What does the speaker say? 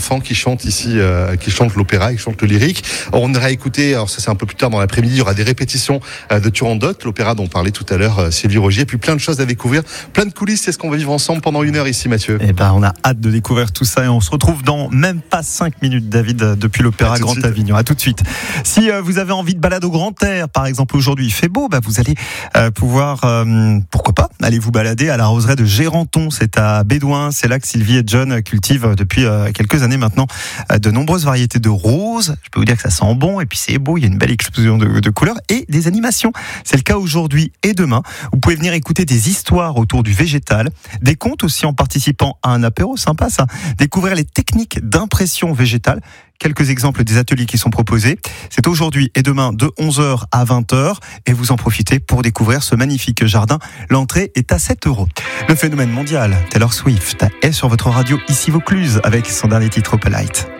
enfants qui chantent ici, qui chantent l'opéra, qui chantent le lyrique. On ira écouter, alors ça c'est un peu plus tard dans l'après-midi, il y aura des répétitions de Turandot, l'opéra dont parlait tout à l'heure Sylvie Rogier, et puis plein de choses à découvrir, plein de coulisses. C'est ce qu'on va vivre ensemble pendant 1 heure ici, Mathieu. Eh ben, on a hâte de découvrir tout ça et on se retrouve dans même pas 5 minutes, David, depuis l'Opéra Grand Avignon. À tout de suite. Si vous avez envie de balade au grand air, par exemple aujourd'hui il fait beau, vous allez pouvoir, pourquoi pas, aller vous balader à la roseraie de Géranton. C'est à Bédouin, c'est là que Sylvie et John cultivent depuis quelques années maintenant de nombreuses variétés de roses. Je peux vous dire que ça sent bon et puis c'est beau, il y a une belle explosion de couleurs et des animations. C'est le cas aujourd'hui et demain. Vous pouvez venir écouter des histoires autour du végétal, des contes aussi en participant à un apéro, sympa ça, découvrir les techniques d'impression végétale. Quelques exemples des ateliers qui sont proposés. C'est aujourd'hui et demain de 11h à 20h et vous en profitez pour découvrir ce magnifique jardin. L'entrée est à 7 €. Le phénomène mondial, Taylor Swift, est sur votre radio ici Vaucluse avec son dernier titre Opalite.